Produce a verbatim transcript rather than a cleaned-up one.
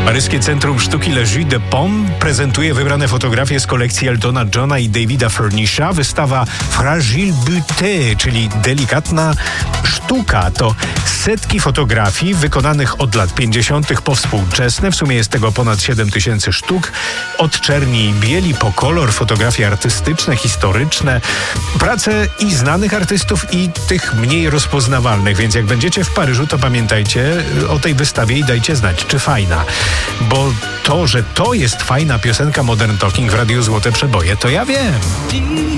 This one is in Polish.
Paryskie Centrum Sztuki Le Jeu de Paume prezentuje wybrane fotografie z kolekcji Eltona Johna i Davida Furnisha. Wystawa Fragile Beauté, czyli delikatna sztuka. To setki fotografii wykonanych od lat pięćdziesiątych po współczesne. W sumie jest tego ponad siedem tysięcy sztuk. Od czerni i bieli po kolor, fotografie artystyczne, historyczne. Prace i znanych artystów, i tych mniej rozpoznawalnych. Więc jak będziecie w Paryżu, to pamiętajcie o tej wystawie i dajcie znać, czy fajna. Bo to, że to jest fajna piosenka Modern Talking w Radiu Złote Przeboje, to ja wiem.